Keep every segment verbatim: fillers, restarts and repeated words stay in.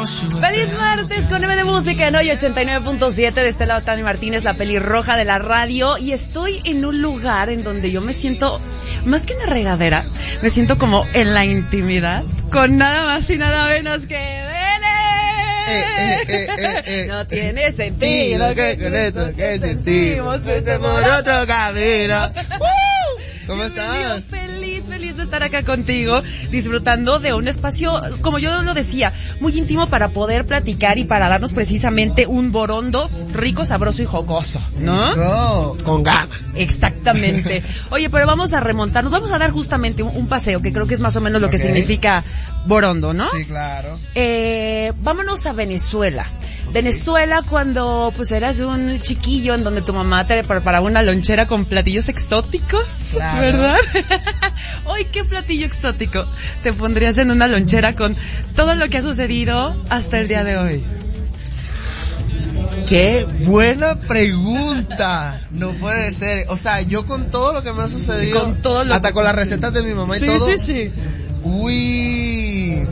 Feliz martes con nueve de música en hoy ochenta y nueve punto siete. De este lado Tani Martínez, la pelirroja de la radio, y estoy en un lugar en donde yo me siento, más que en la regadera, me siento como en la intimidad, con nada más y nada menos que Bene. Eh, eh, eh, eh, eh. No tiene sentido que con esto que sentimos vete por otro camino. ¿Cómo estás? Feliz, feliz de estar acá contigo, disfrutando de un espacio, como yo lo decía, muy íntimo para poder platicar y para darnos precisamente un borondo rico, sabroso y jocoso, ¿no? Eso, con ganas. Exactamente. Oye, pero vamos a remontarnos, vamos a dar justamente un, un paseo, que creo que es más o menos lo okay. que significa borondo, ¿no? Sí, claro. Eh, vámonos a Venezuela. Venezuela, cuando pues eras un chiquillo en donde tu mamá te preparaba una lonchera con platillos exóticos, claro. ¿Verdad? Hoy, ¿qué platillo exótico te pondrías en una lonchera con todo lo que ha sucedido hasta el día de hoy? ¡Qué buena pregunta! No puede ser. O sea, yo con todo lo que me ha sucedido, con todo lo hasta que... con las recetas de mi mamá y sí, todo. Sí, sí, sí. Uy...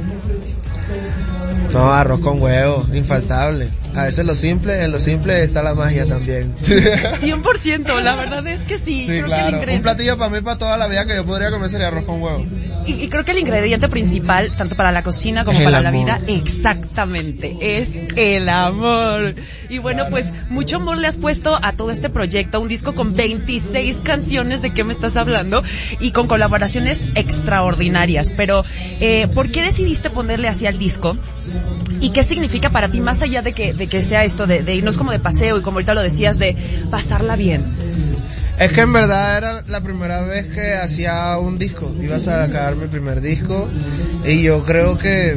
No, arroz con huevo, infaltable. A veces lo simple, en lo simple está la magia también. cien por ciento, la verdad es que sí. Sí, creo claro. Que el ingrediente... Un platillo para mí, para toda la vida que yo podría comer sería arroz con huevo. Y, y creo que el ingrediente principal, tanto para la cocina como el para amor. la vida, exactamente, es el amor. Y bueno, claro. Pues mucho amor le has puesto a todo este proyecto, un disco con veintiséis canciones, ¿de qué me estás hablando? Y con colaboraciones extraordinarias. Pero, eh, ¿por qué decidiste ponerle así al disco? ¿Y qué significa para ti, más allá de que, de que sea esto, de, de irnos como de paseo y como ahorita lo decías, de pasarla bien? Es que en verdad era la primera vez que hacía un disco, iba a sacar mi primer disco y yo creo que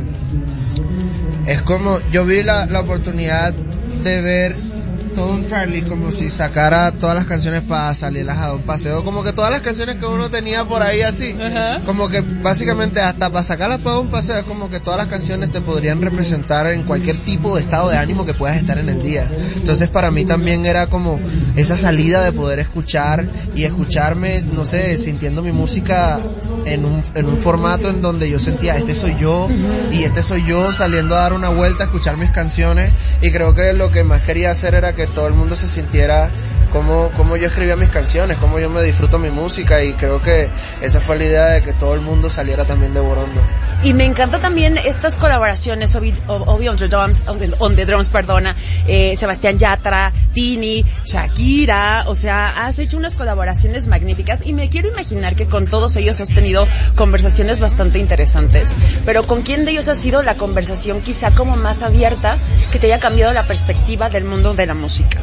es como, yo vi la, la oportunidad de ver todo un tracklist, como si sacara todas las canciones para salirlas a un paseo, como que todas las canciones que uno tenía por ahí así, uh-huh. Como que básicamente hasta para sacarlas para un paseo es como que todas las canciones te podrían representar en cualquier tipo de estado de ánimo que puedas estar en el día. Entonces para mí también era como esa salida de poder escuchar y escucharme, no sé, sintiendo mi música en un, en un formato en donde yo sentía, este soy yo, uh-huh. Y este soy yo saliendo a dar una vuelta, a escuchar mis canciones, y creo que lo que más quería hacer era que todo el mundo se sintiera como, como yo escribía mis canciones, como yo me disfruto mi música, y creo que esa fue la idea de que todo el mundo saliera también de Borondo. Y me encanta también estas colaboraciones, Obi, Obi on the drums, on the, on the drums, perdona, eh, Sebastián Yatra, Tini, Shakira, o sea, has hecho unas colaboraciones magníficas y me quiero imaginar que con todos ellos has tenido conversaciones bastante interesantes, pero ¿con quién de ellos ha sido la conversación quizá como más abierta que te haya cambiado la perspectiva del mundo de la música?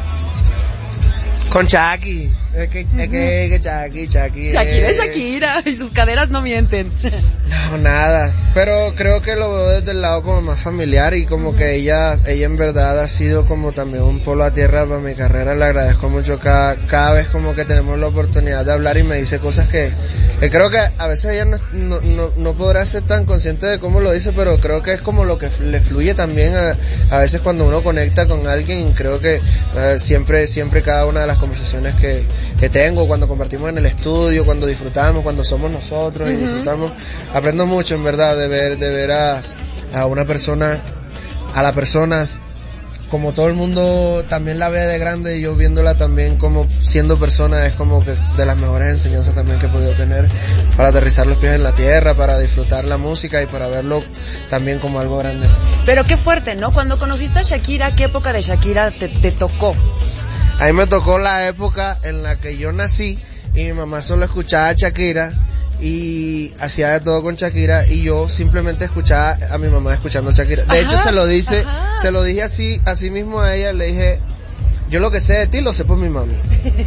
Con Shaki, es que, uh-huh. es que, que Shaki, Shaki. Shakira es Shakira, y sus caderas no mienten. No, nada, pero creo que lo veo desde el lado como más familiar y como que ella, ella en verdad ha sido como también un polo a tierra para mi carrera. Le agradezco mucho cada, cada vez como que tenemos la oportunidad de hablar y me dice cosas que, que creo que a veces ella no, no, no, no podrá ser tan consciente de cómo lo dice, pero creo que es como lo que le fluye también a, a veces cuando uno conecta con alguien. Creo que uh, siempre, siempre cada una de las conversaciones que, que tengo, cuando compartimos en el estudio, cuando disfrutamos, cuando somos nosotros, uh-huh. Y disfrutamos, aprendo mucho en verdad de ver, de ver a, a una persona, a las personas, como todo el mundo también la ve de grande, y yo viéndola también como siendo persona, es como que de las mejores enseñanzas también que he podido tener para aterrizar los pies en la tierra, para disfrutar la música y para verlo también como algo grande. Pero qué fuerte, ¿no? Cuando conociste a Shakira, ¿qué época de Shakira te, te tocó? A mí me tocó la época en la que yo nací y mi mamá solo escuchaba a Shakira y hacía de todo con Shakira, y yo simplemente escuchaba a mi mamá escuchando a Shakira. De ajá, hecho se lo dice, ajá. se lo dije así, así mismo a ella, le dije, yo lo que sé de ti lo sé por mi mami.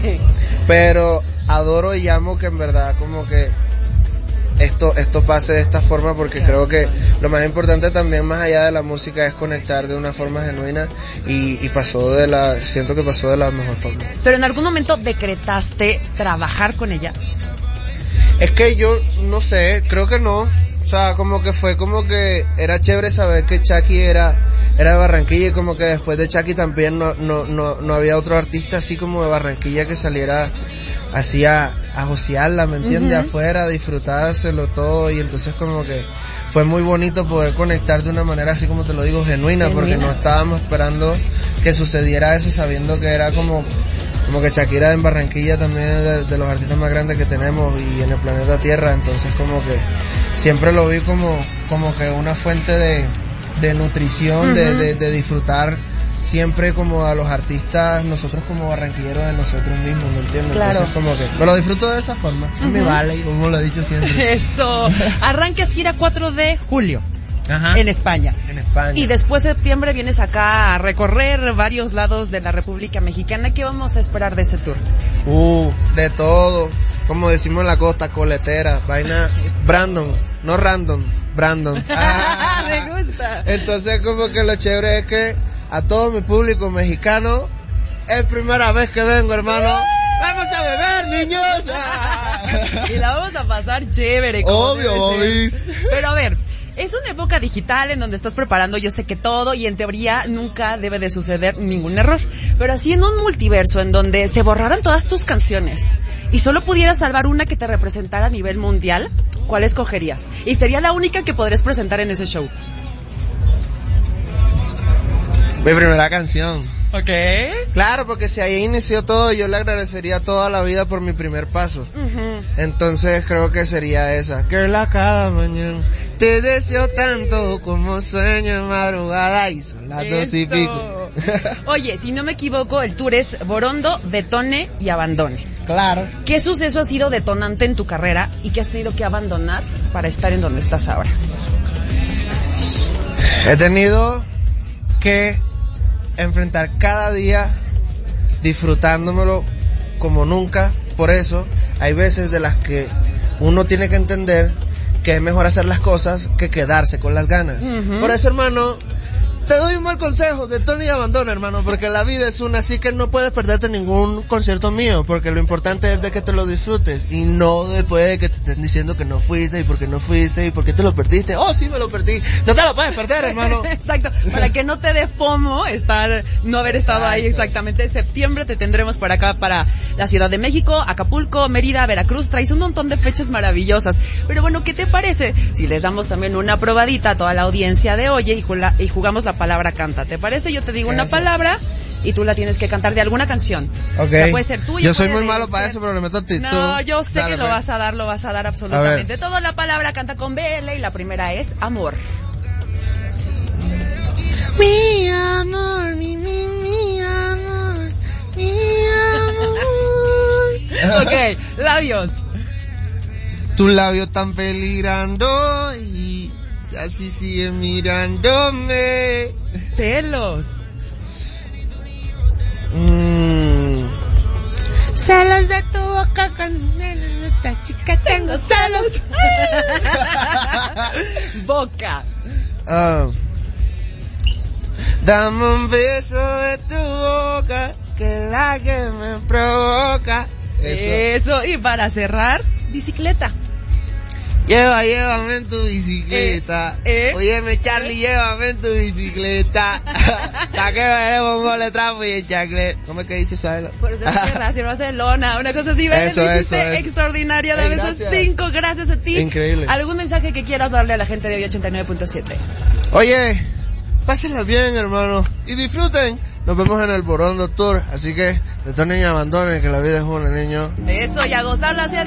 Pero adoro y amo que en verdad como que esto esto pase de esta forma, porque creo que lo más importante también, más allá de la música, es conectar de una forma genuina, y, y pasó de la, siento que pasó de la mejor forma. Pero en algún momento decretaste trabajar con ella. Es que yo no sé, creo que no. O sea, como que fue como que era chévere saber que Shaki era era de Barranquilla, y como que después de Shaki también no no no no había otro artista así como de Barranquilla que saliera así a, a josearla, ¿me entiendes? Uh-huh. Afuera, a disfrutárselo todo, y entonces como que fue muy bonito poder conectar de una manera así como te lo digo, genuina, genuina. Porque no estábamos esperando que sucediera eso, sabiendo que era como, como que Shakira en Barranquilla también es de, de los artistas más grandes que tenemos y en el planeta Tierra, entonces como que siempre lo vi como, como que una fuente de, de nutrición, uh-huh. de, de, de disfrutar siempre como a los artistas, nosotros como barranquilleros de nosotros mismos, ¿me entiendes? Claro. Entonces como que me lo disfruto de esa forma, uh-huh. me vale, como lo he dicho siempre. Eso, arrancas gira cuatro de julio. Ajá. En España. En España. Y después de septiembre vienes acá a recorrer varios lados de la República Mexicana. ¿Qué vamos a esperar de ese tour? Uh, de todo. Como decimos en la costa, coletera, vaina Brandon, no random, Brandon. Ah, me gusta. Entonces como que lo chévere es que a todo mi público mexicano, es primera vez que vengo, hermano. ¡Vamos a beber, niños! Y la vamos a pasar chévere. Obvio, Bobis. Pero a ver, es una época digital en donde estás preparando, yo sé que todo, y en teoría nunca debe de suceder ningún error. Pero así en un multiverso en donde se borraran todas tus canciones y solo pudieras salvar una que te representara a nivel mundial, ¿cuál escogerías? Y sería la única que podrías presentar en ese show. Mi primera canción. Ok. Claro, porque si ahí inició todo, yo le agradecería toda la vida por mi primer paso. Uh-huh. Entonces creo que sería esa. Girl, a cada mañana te deseo tanto como sueño en madrugada y son las dos y pico. Oye, si no me equivoco, el tour es Borondo, Detone y Abandone. Claro. ¿Qué suceso ha sido detonante en tu carrera y que has tenido que abandonar para estar en donde estás ahora? He tenido que enfrentar cada día disfrutándomelo como nunca. Por eso hay veces de las que uno tiene que entender que es mejor hacer las cosas que quedarse con las ganas. Uh-huh. Por eso, hermano, te doy un mal consejo de Tony y Abandona, hermano, porque la vida es una, así que no puedes perderte ningún concierto mío, porque lo importante es de que te lo disfrutes y no después de que te estén diciendo que no fuiste y por qué no fuiste y por qué te lo perdiste. Oh, sí, me lo perdí. No te lo puedes perder, hermano. Exacto, para que no te dé FOMO estar, no haber estado ahí exactamente. En septiembre te tendremos para acá, para la Ciudad de México, Acapulco, Mérida, Veracruz. Traes un montón de fechas maravillosas. Pero bueno, ¿qué te parece si les damos también una probadita a toda la audiencia de Oye y, jula, y jugamos la palabra canta? ¿Te parece? Yo te digo una palabra y tú la tienes que cantar de alguna canción. Ok. O sea, puede ser tuya. Yo soy muy malo ser... para eso, pero le meto actitud. No, yo sé Dale, que pues. lo vas a dar, lo vas a dar absolutamente. A Todo la palabra canta con B L y la primera es amor. Mi amor, mi, mi, mi amor, mi amor. Ok, labios. Tus labios están peligrando y así sigue mirándome. Celos. Mm. Celos de tu boca con esta chica tengo celos. Boca. Uh. Dame un beso de tu boca, que es la que me provoca. Eso. Eso. Y para cerrar, bicicleta. Lleva, llévame en tu bicicleta. Eh, eh, Óyeme, Charlie, eh. llévame en tu bicicleta. ¿Para qué veremos un gole trapo y el chaclet? ¿Cómo es que dice Isabela? Por eso es Barcelona, una cosa así. Eso, Ven, eso, eso. Extraordinaria, dame hey, esos cinco, gracias a ti. Increíble. ¿Algún mensaje que quieras darle a la gente de hoy ochenta y nueve punto siete? Oye, pásenla bien, hermano, y disfruten. Nos vemos en el Borondo Tour, así que de Tony y Abandonen, que la vida es una, niño. Eso, y a gozarla.